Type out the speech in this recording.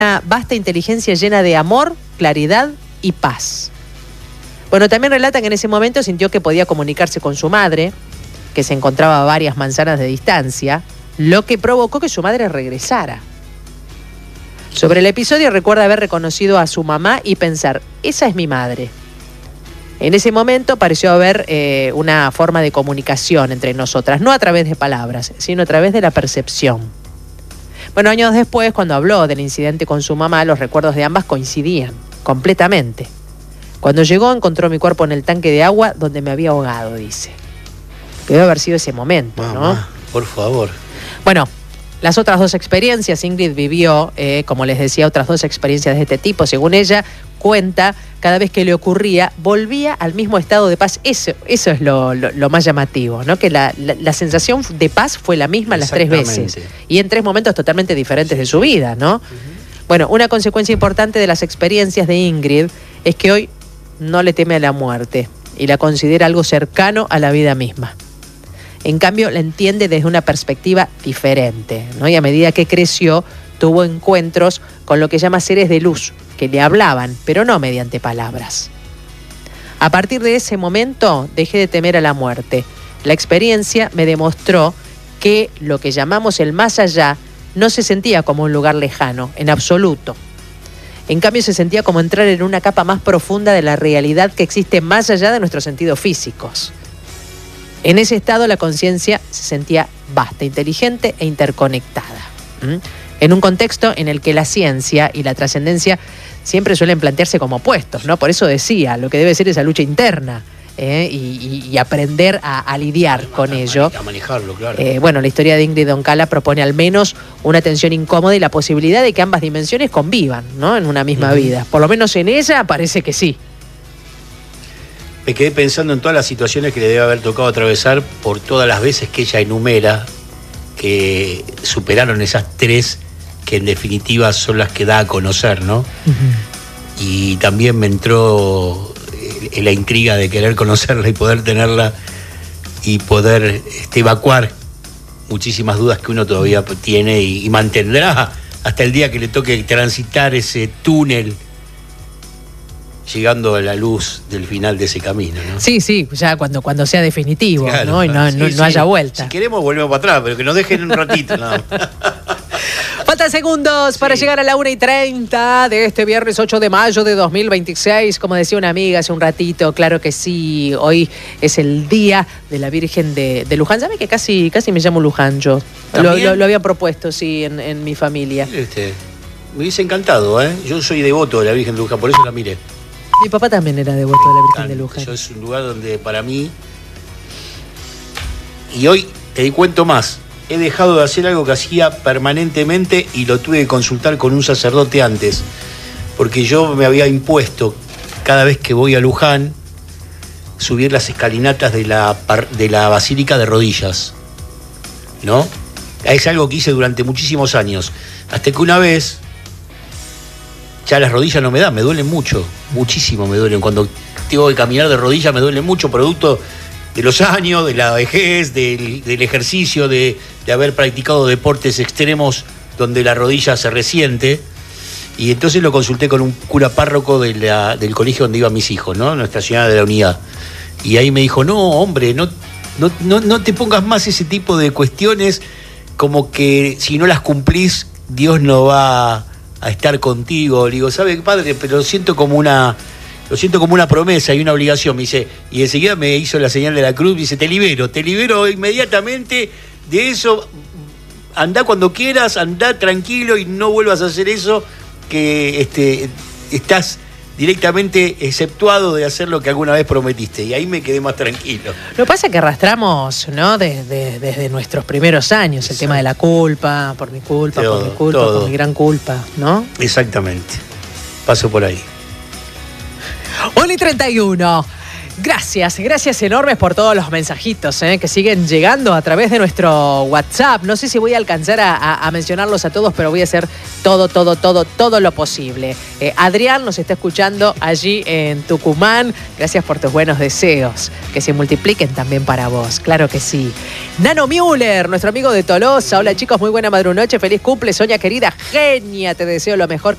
una vasta inteligencia llena de amor, claridad y paz. Bueno, también relata que en ese momento sintió que podía comunicarse con su madre, que se encontraba a varias manzanas de distancia, lo que provocó que su madre regresara. Sobre el episodio recuerda haber reconocido a su mamá y pensar, esa es mi madre. En ese momento pareció haber una forma de comunicación entre nosotras, no a través de palabras, sino a través de la percepción. Bueno, años después, cuando habló del incidente con su mamá, los recuerdos de ambas coincidían completamente. Cuando llegó, encontró mi cuerpo en el tanque de agua donde me había ahogado, dice. Que debe haber sido ese momento, mamá, ¿no? Por favor. Bueno, las otras dos experiencias, Ingrid vivió, como les decía, otras dos experiencias de este tipo. Según ella, cuenta, cada vez que le ocurría, volvía al mismo estado de paz. Eso es lo más llamativo, ¿no? Que la sensación de paz fue la misma las 3 veces. Y en 3 momentos totalmente diferentes de su vida, ¿no? Bueno, una consecuencia importante de las experiencias de Ingrid es que hoy no le teme a la muerte y la considera algo cercano a la vida misma. En cambio, la entiende desde una perspectiva diferente, ¿no? Y a medida que creció, tuvo encuentros con lo que llama seres de luz, que le hablaban, pero no mediante palabras. A partir de ese momento, dejé de temer a la muerte. La experiencia me demostró que lo que llamamos el más allá no se sentía como un lugar lejano, en absoluto. En cambio, se sentía como entrar en una capa más profunda de la realidad que existe más allá de nuestros sentidos físicos. En ese estado la conciencia se sentía vasta, inteligente e interconectada. En un contexto en el que la ciencia y la trascendencia siempre suelen plantearse como opuestos, ¿no? Por eso decía, lo que debe ser esa lucha interna y aprender a lidiar con ello. A manejarlo, claro. Bueno, la historia de Ingrid Doncala propone al menos una tensión incómoda y la posibilidad de que ambas dimensiones convivan, ¿no? En una misma vida. Por lo menos en ella parece que sí. Me quedé pensando en todas las situaciones que le debe haber tocado atravesar por todas las veces que ella enumera que superaron esas 3 que en definitiva son las que da a conocer, ¿no? Y también me entró en la intriga de querer conocerla y poder tenerla y poder evacuar muchísimas dudas que uno todavía tiene y mantendrá hasta el día que le toque transitar ese túnel llegando a la luz del final de ese camino, ¿no? Sí, ya cuando sea definitivo, claro, ¿no? Y no haya vuelta. Si queremos volvemos para atrás, pero que nos dejen un ratito nada más. Faltan segundos para llegar a la 1:30 de este viernes 8 de mayo de 2026. Como decía una amiga hace un ratito, claro que sí, hoy es el día de la Virgen de Luján. ¿Sabe que casi me llamo Luján yo? Lo había propuesto, sí, en mi familia. Me hubiese encantado, ¿eh? Yo soy devoto de la Virgen de Luján, por eso la miré. Mi papá también era devoto de la Virgen de Luján. Es un lugar donde para mí... Y hoy te cuento más. He dejado de hacer algo que hacía permanentemente y lo tuve que consultar con un sacerdote antes. Porque yo me había impuesto, cada vez que voy a Luján, subir las escalinatas de la Basílica de rodillas, ¿no? Es algo que hice durante muchísimos años. Hasta que una vez... Ya las rodillas no me dan, me duelen mucho, muchísimo me duelen. Cuando tengo que caminar de rodillas me duelen mucho, producto de los años, de la vejez, del ejercicio, de haber practicado deportes extremos donde la rodilla se resiente. Y entonces lo consulté con un cura párroco del colegio donde iban mis hijos, ¿no? Nuestra Señora de la Unidad. Y ahí me dijo, no, hombre, no te pongas más ese tipo de cuestiones, como que si no las cumplís, Dios no va a estar contigo. Le digo, ¿sabe, padre? Pero lo siento como una promesa y una obligación. Me dice, y enseguida me hizo la señal de la cruz, me dice, te libero inmediatamente de eso, andá cuando quieras, andá tranquilo y no vuelvas a hacer eso, que estás directamente exceptuado de hacer lo que alguna vez prometiste. Y ahí me quedé más tranquilo. Lo que pasa es que arrastramos, ¿no? Desde nuestros primeros años. Exacto. El tema de la culpa, por mi culpa, por mi gran culpa, ¿no? Exactamente. Paso por ahí. 1:31. Gracias enormes por todos los mensajitos que siguen llegando a través de nuestro WhatsApp. No sé si voy a alcanzar a mencionarlos a todos, pero voy a hacer todo lo posible. Adrián nos está escuchando allí en Tucumán. Gracias por tus buenos deseos, que se multipliquen también para vos, claro que sí. Nano Müller, nuestro amigo de Tolosa. Hola chicos, muy buena madrunoche, feliz cumple, Sonia querida, genia, te deseo lo mejor.